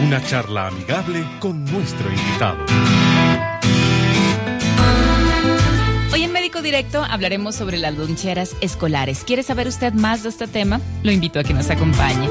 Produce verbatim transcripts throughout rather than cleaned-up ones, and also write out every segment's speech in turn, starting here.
Una charla amigable con nuestro invitado. Hoy en Médico Directo hablaremos sobre las loncheras escolares. ¿Quiere saber usted más de este tema? Lo invito a que nos acompañe.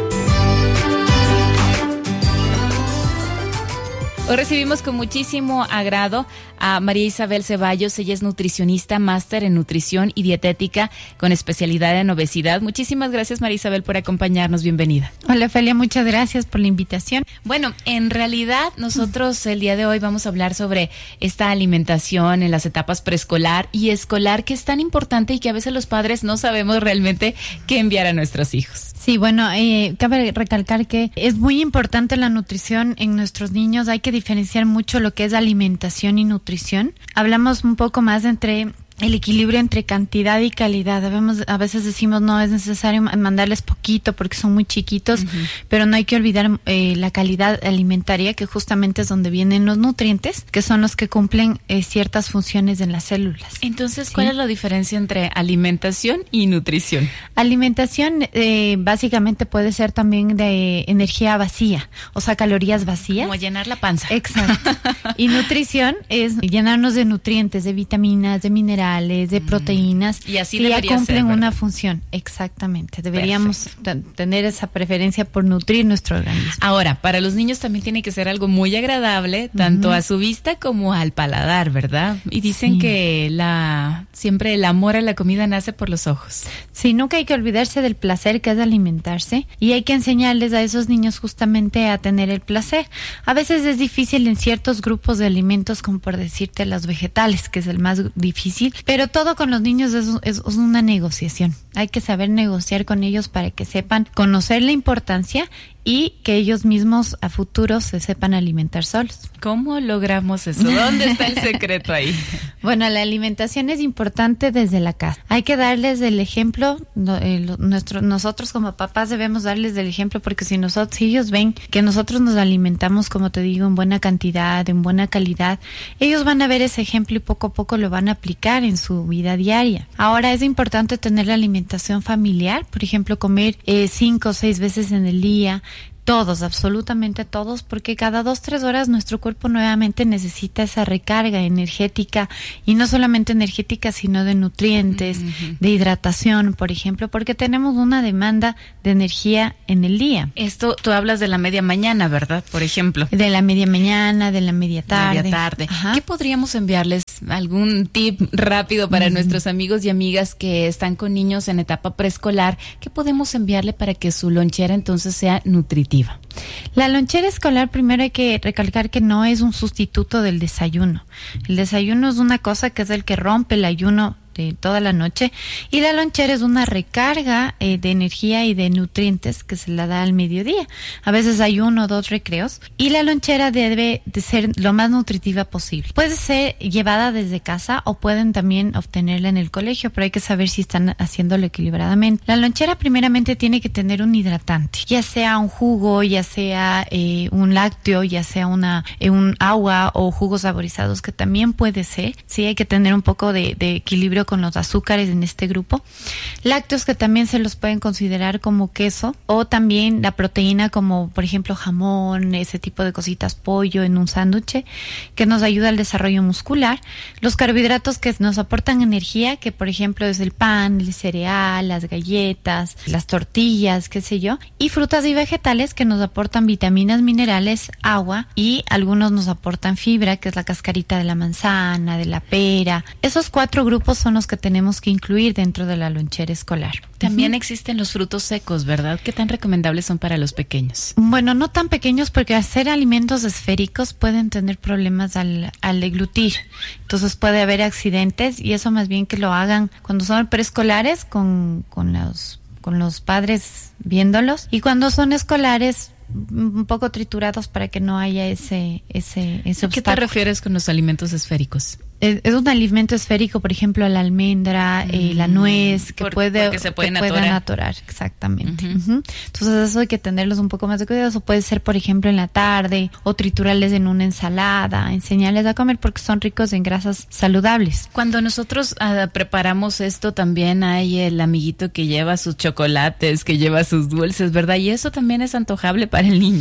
Hoy recibimos con muchísimo agrado a María Isabel Ceballos. Ella es nutricionista, máster en nutrición y dietética con especialidad en obesidad. Muchísimas gracias, María Isabel, por acompañarnos. Bienvenida. Hola, Felia, muchas gracias por la invitación. Bueno, en realidad nosotros el día de hoy vamos a hablar sobre esta alimentación en las etapas preescolar y escolar, que es tan importante y que a veces los padres no sabemos realmente qué enviar a nuestros hijos. Sí, bueno, eh, cabe recalcar que es muy importante la nutrición en nuestros niños. Hay que diferenciar mucho lo que es alimentación y nutrición. Hablamos un poco más entre el equilibrio entre cantidad y calidad. Debemos, a veces decimos no es necesario mandarles poquito porque son muy chiquitos, uh-huh. pero no hay que olvidar eh, la calidad alimentaria, que justamente es donde vienen los nutrientes, que son los que cumplen eh, ciertas funciones en las células. Entonces, ¿cuál ¿sí? es la diferencia entre alimentación y nutrición? Alimentación eh, básicamente puede ser también de energía vacía, o sea, calorías vacías. Como llenar la panza. Exacto. Y nutrición es llenarnos de nutrientes, de vitaminas, de minerales, de proteínas, y así que ya cumplen ser, una función. Exactamente. Deberíamos t- tener esa preferencia por nutrir nuestro organismo. Ahora, para los niños también tiene que ser algo muy agradable, tanto uh-huh. a su vista como al paladar, ¿verdad? Y dicen sí. que la siempre el amor a la comida nace por los ojos. Sí, nunca hay que olvidarse del placer que es alimentarse, y hay que enseñarles a esos niños justamente a tener el placer. A veces es difícil en ciertos grupos de alimentos, como por decirte los vegetales, que es el más difícil. Pero todo con los niños es, es, es una negociación. Hay que saber negociar con ellos para que sepan conocer la importancia y que ellos mismos a futuro se sepan alimentar solos. ¿Cómo logramos eso? ¿Dónde está el secreto ahí? Bueno, la alimentación es importante desde la casa. Hay que darles el ejemplo. No, eh, nuestro, nosotros como papás debemos darles el ejemplo, porque si nosotros, si ellos ven que nosotros nos alimentamos, como te digo, en buena cantidad, en buena calidad, ellos van a ver ese ejemplo y poco a poco lo van a aplicar en su vida diaria. Ahora es importante tener la alimentación familiar, por ejemplo, comer eh, cinco o seis veces en el día. Todos, absolutamente todos, porque cada dos, tres horas nuestro cuerpo nuevamente necesita esa recarga energética, y no solamente energética, sino de nutrientes, uh-huh. de hidratación, por ejemplo, porque tenemos una demanda de energía en el día. Esto, tú hablas de la media mañana, ¿verdad? Por ejemplo. De la media mañana, de la media tarde. Media tarde. ¿Qué podríamos enviarles? ¿Algún tip rápido para uh-huh. nuestros amigos y amigas que están con niños en etapa preescolar? ¿Qué podemos enviarle para que su lonchera entonces sea nutritiva? La lonchera escolar, primero hay que recalcar que no es un sustituto del desayuno. El desayuno es una cosa que es el que rompe el ayuno de toda la noche, y la lonchera es una recarga eh, de energía y de nutrientes que se la da al mediodía. A veces hay uno o dos recreos, y la lonchera debe de ser lo más nutritiva posible. Puede ser llevada desde casa o pueden también obtenerla en el colegio, pero hay que saber si están haciéndolo equilibradamente. La lonchera primeramente tiene que tener un hidratante, ya sea un jugo, ya sea eh, un lácteo, ya sea una eh, un agua o jugos saborizados, que también puede ser. Sí, hay que tener un poco de, de equilibrio con los azúcares en este grupo. Lácteos, que también se los pueden considerar como queso, o también la proteína, como por ejemplo jamón, ese tipo de cositas, pollo en un sándwich, que nos ayuda al desarrollo muscular. Los carbohidratos que nos aportan energía, que por ejemplo es el pan, el cereal, las galletas, las tortillas, qué sé yo, y frutas y vegetales que nos aportan vitaminas, minerales, agua, y algunos nos aportan fibra, que es la cascarita de la manzana, de la pera. Esos cuatro grupos son los que tenemos que incluir dentro de la lonchera escolar. También uh-huh. existen los frutos secos, ¿verdad? ¿Qué tan recomendables son para los pequeños? Bueno, no tan pequeños, porque al ser alimentos esféricos pueden tener problemas al, al deglutir. Entonces puede haber accidentes, y eso más bien que lo hagan cuando son preescolares con, con los con los padres viéndolos, y cuando son escolares un poco triturados para que no haya ese ese ese obstáculo. ¿Qué te refieres con los alimentos esféricos? Es, es un alimento esférico, por ejemplo, la almendra, mm, eh, la nuez, que por, puede porque se pueden que atorar. pueden atorar, exactamente. Uh-huh. Uh-huh. Entonces eso hay que tenerlos un poco más de cuidado. Puede ser, por ejemplo, en la tarde, o triturarles en una ensalada, enseñarles a comer, porque son ricos en grasas saludables. Cuando nosotros uh, preparamos esto, también hay el amiguito que lleva sus chocolates, que lleva sus dulces, ¿verdad? Y eso también es antojable para el niño.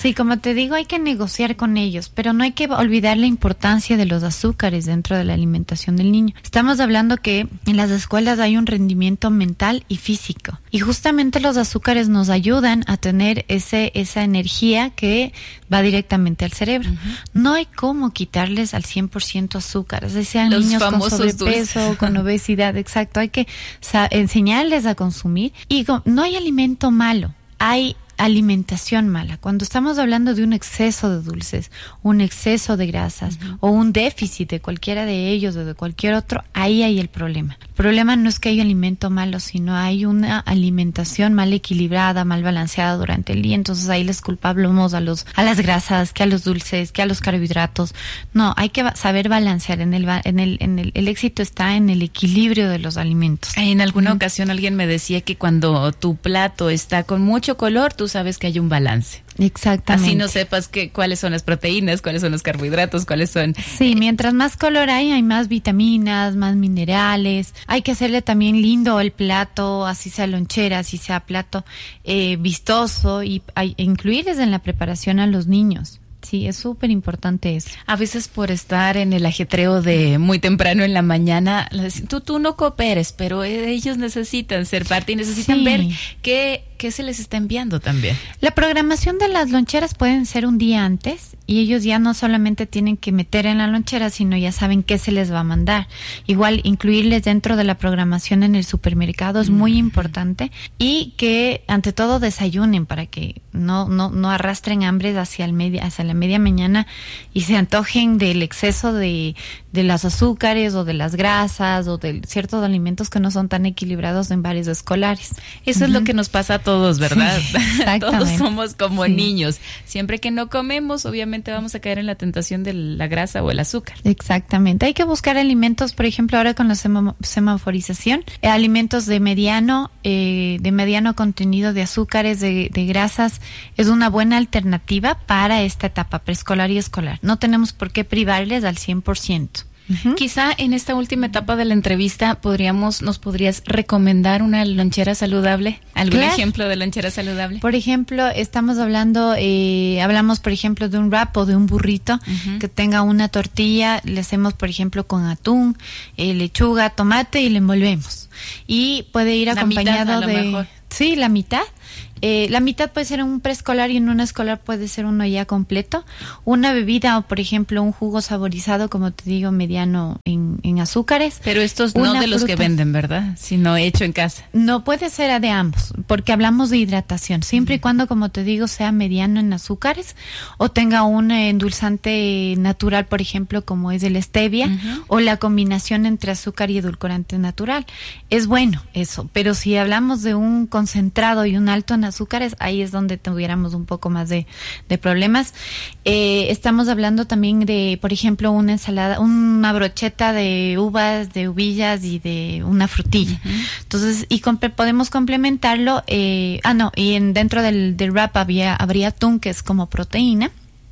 Sí, como te digo, hay que negociar con ellos, pero no hay que olvidar la importancia de los azúcares dentro de la alimentación del niño. Estamos hablando que en las escuelas hay un rendimiento mental y físico, y justamente los azúcares nos ayudan a tener ese esa energía que va directamente al cerebro. Uh-huh. No hay cómo quitarles al cien por ciento azúcar, o sea, sean los niños con sobrepeso o con obesidad, exacto. Hay que sa- enseñarles a consumir, y con, no hay alimento malo, hay alimentación mala. Cuando estamos hablando de un exceso de dulces, un exceso de grasas, uh-huh, o un déficit de cualquiera de ellos o de cualquier otro, ahí hay el problema. El problema no es que haya alimento malo, sino hay una alimentación mal equilibrada, mal balanceada durante el día. Entonces ahí les culpamos a los a las grasas, que a los dulces, que a los carbohidratos. No, hay que saber balancear. En el en el en el, el éxito está en el equilibrio de los alimentos. En alguna uh-huh. ocasión alguien me decía que cuando tu plato está con mucho color, tú sabes que hay un balance. Exactamente. Así no sepas que, cuáles son las proteínas, cuáles son los carbohidratos, cuáles son... Sí, mientras más color hay, hay más vitaminas, más minerales. Hay que hacerle también lindo el plato, así sea lonchera, así sea plato eh, vistoso, y hay, incluirles en la preparación a los niños. Sí, es súper importante eso. A veces por estar en el ajetreo de muy temprano en la mañana, tú, tú no cooperes, pero ellos necesitan ser parte y necesitan sí. ver qué, qué se les está enviando también. La programación de las loncheras pueden ser un día antes, y ellos ya no solamente tienen que meter en la lonchera, sino ya saben qué se les va a mandar. Igual incluirles dentro de la programación en el supermercado es mm. muy importante, y que ante todo desayunen para que no no no arrastren hambre hacia el media hacia la media mañana y se antojen del exceso de de los azúcares o de las grasas o de ciertos alimentos que no son tan equilibrados en varios escolares. Eso uh-huh. es lo que nos pasa a todos, ¿verdad? Sí, todos somos como sí. niños. Siempre que no comemos, obviamente vamos a caer en la tentación de la grasa o el azúcar. Exactamente. Hay que buscar alimentos, por ejemplo, ahora con la sema- semaforización, eh, alimentos de mediano, eh, de mediano contenido de azúcares, de, de grasas, es una buena alternativa para esta etapa preescolar y escolar. No tenemos por qué privarles al cien por ciento. Uh-huh. Quizá en esta última etapa de la entrevista podríamos, nos podrías recomendar una lonchera saludable, algún claro. ejemplo de lonchera saludable. Por ejemplo, estamos hablando, eh, hablamos por ejemplo de un wrap o de un burrito uh-huh. que tenga una tortilla, le hacemos por ejemplo con atún, eh, lechuga, tomate y le envolvemos. Y puede ir acompañado la mitad, a lo de, mejor. sí, la mitad. Eh, la mitad puede ser en un preescolar y en un escolar puede ser uno ya completo. Una bebida o, por ejemplo, un jugo saborizado, como te digo, mediano en, en azúcares. Pero estos no de los fruta. que venden, ¿verdad? Sino hecho en casa. No, puede ser de ambos, porque hablamos de hidratación. Siempre y cuando, como te digo, sea mediano en azúcares o tenga un endulzante natural, por ejemplo, como es el stevia, uh-huh. o la combinación entre azúcar y edulcorante natural. Es bueno eso, pero si hablamos de un concentrado y un alto en azúcares, ahí es donde tuviéramos un poco más de, de problemas. Eh, estamos hablando también de, por ejemplo, una ensalada, una brocheta de uvas, de uvillas y de una frutilla. Uh-huh. Entonces, y comp- podemos complementarlo, eh, ah no, y en, dentro del, del wrap había, habría atún, que es como proteína.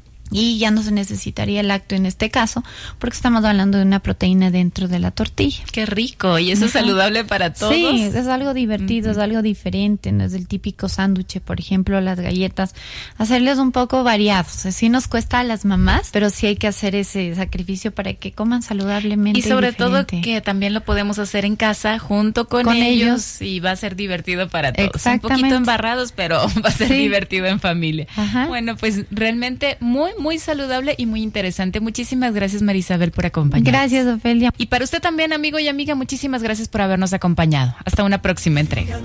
Y ya no se necesitaría el lácteo en este caso, porque estamos hablando de una proteína dentro de la tortilla. ¡Qué rico! ¿Y eso uh-huh. es saludable para todos? Sí, es algo divertido, uh-huh. es algo diferente, no es el típico sándwich, por ejemplo, las galletas. Hacerles un poco variados. Así nos cuesta a las mamás, pero sí hay que hacer ese sacrificio para que coman saludablemente. Y sobre y todo que también lo podemos hacer en casa junto con, con ellos, ellos y va a ser divertido para todos. Exactamente. Un poquito embarrados, pero va a ser sí. divertido en familia. Ajá. Bueno, pues realmente muy, muy saludable y muy interesante. Muchísimas gracias, María Isabel, por acompañarnos. Gracias, Ofelia. Y para usted también, amigo y amiga, muchísimas gracias por habernos acompañado. Hasta una próxima entrega.